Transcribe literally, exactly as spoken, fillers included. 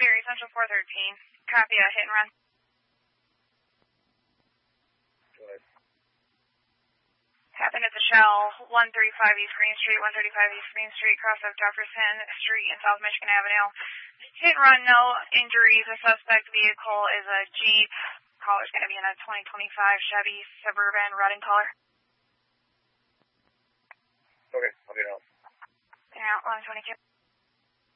Berry, Central four thirteen. Copy a hit and run. Go ahead. Happened at the Shell, one thirty-five East Green Street, one thirty-five East Green Street, cross of Jefferson Street and South Michigan Avenue. Hit and run, no injuries. The suspect vehicle is a Jeep. Caller's going to be in a twenty twenty-five Chevy Suburban, red in color. Okay, I'll get out. Yeah, one twenty-two.